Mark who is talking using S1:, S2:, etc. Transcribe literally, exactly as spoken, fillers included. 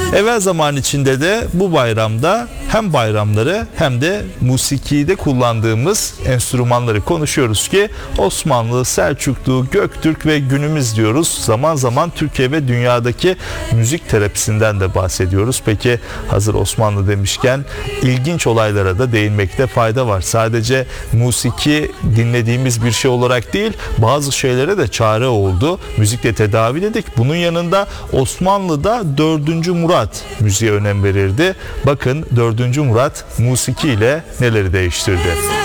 S1: Evvel zaman içinde de bu bayramda hem bayramları hem de musikide kullandığımız enstrümanları konuşuyoruz ki Osmanlı, Selçuklu, Göktürk ve günümüz diyoruz. Zaman zaman Türkiye ve dünyadaki müzik terapisinden de bahsediyoruz. Peki hazır Osmanlı demişken ilginç olaylara da değinmekte fayda var. Sadece musiki dinlediğimiz bir şey olarak değil, bazı şeylere de çare oldu. Müzikle tedavi dedik. Bunun yanında Osmanlı'da dördüncü Murat müziğe önem verirdi. Bakın dördüncü Murat musiki ile neleri değiştirdi.